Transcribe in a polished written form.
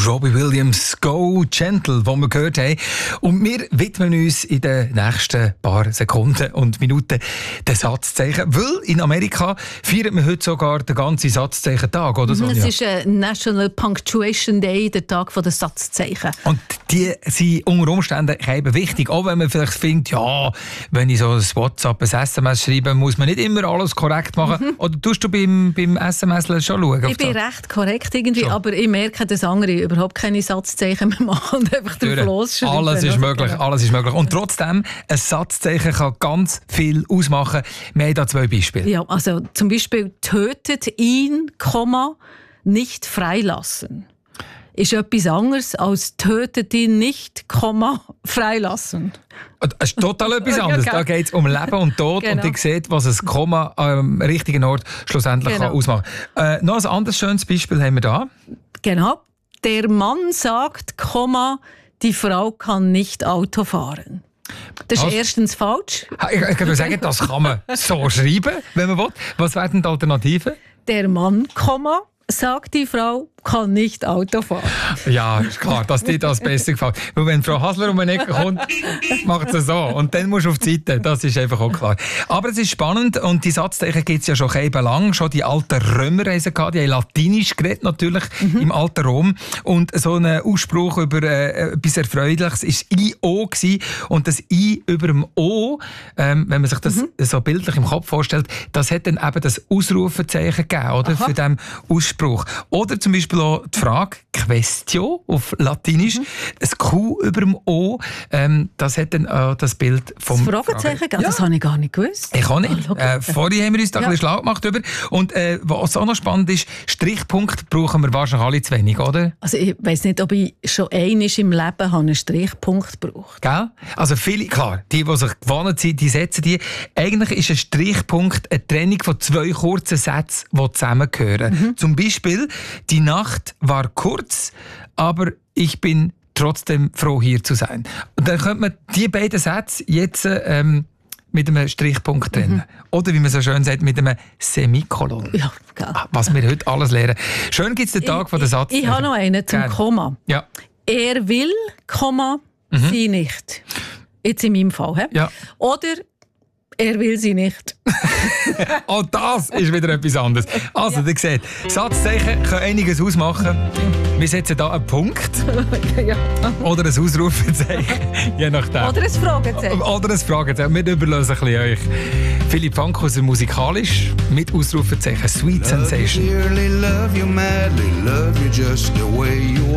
Robbie Williams, Go Gentle, wo wir gehört haben. Und wir widmen uns in den nächsten paar Sekunden und Minuten den Satzzeichen. Weil in Amerika feiert man heute sogar den ganzen Satzzeichen-Tag, oder so? Es ist National Punctuation Day, der Tag der Satzzeichen. Und die sind unter Umständen eben wichtig. Auch wenn man vielleicht findet, ja, wenn ich so ein WhatsApp, ein SMS schreibe, muss man nicht immer alles korrekt machen. Oder tust du beim SMS schon schauen? Ich bin recht korrekt irgendwie, aber ich merke, dass andere überhaupt keine Satzzeichen mehr machen und einfach drauf losschreiben. Alles ist möglich, alles ist möglich. Und trotzdem, ein Satzzeichen kann ganz viel ausmachen. Wir haben da 2 Beispiele. Ja, also zum Beispiel tötet ihn, nicht freilassen. Ist etwas anderes als tötet ihn nicht, freilassen. Das ist total etwas anderes. Da geht es um Leben und Tod und ihr seht, was ein Komma am richtigen Ort schlussendlich kann ausmachen kann. Noch ein anderes schönes Beispiel haben wir da. Genau. Der Mann sagt, die Frau kann nicht Auto fahren. Das ist erstens falsch. Ich kann sagen, das kann man so schreiben, wenn man will. Was wären denn die Alternativen? Der Mann, sagt die Frau, kann nicht Auto fahren. Ja, ist klar, dass dir das besser gefällt. Weil wenn Frau Hasler um eine Ecke kommt, macht sie so. Und dann musst du auf die Seite. Das ist einfach auch klar. Aber es ist spannend und die Satzzeichen gibt es ja schon eben lang. Schon die alten Römer haben sie gehabt. Die haben Latinisch geredet, natürlich, im alten Rom. Und so ein Ausspruch über etwas Erfreuliches war I-O gewesen. Und das I über dem O, wenn man sich das so bildlich im Kopf vorstellt, das hat dann eben das Ausrufezeichen gegeben, oder? Für diesen Ausspruch. Oder zum Beispiel auch die Frage Questio auf Latinisch, ein Q über dem O, das hat dann das Bild vom Fragezeichen, das habe ich gar nicht gewusst. Ich auch nicht. Vorhin haben wir uns da ein bisschen schlau gemacht darüber. Und was auch noch spannend ist, Strichpunkt brauchen wir wahrscheinlich alle zu wenig, oder? Also ich weiss nicht, ob ich schon einmal im Leben einen Strichpunkt gebraucht habe. Gell? Also viele, klar, die sich gewohnt sind, die setzen die. Eigentlich ist ein Strichpunkt eine Trennung von 2 kurzen Sätzen, die zusammengehören. Zum Beispiel, die Nacht war kurz, aber ich bin trotzdem froh, hier zu sein. Und dann könnte man die beiden Sätze jetzt mit einem Strichpunkt trennen. Oder wie man so schön sagt, mit einem Semikolon. Ja, geil. Was wir heute alles lernen. Schön gibt es den Tag von der Satz. Ich habe noch einen zum Komma. Ja. Er will, sie nicht. Jetzt in meinem Fall. Ja. Oder er will sie nicht. Auch das ist wieder etwas anderes. Also, ihr seht, Satzzeichen können einiges ausmachen. Wir setzen hier einen Punkt. Oder ein Ausrufezeichen. Je nachdem. Oder ein Fragezeichen. Oder ein Fragezeichen. Wir überlösen ein bisschen euch. Philipp Fankhauser musikalisch mit Ausrufezeichen. Sweet Sensation.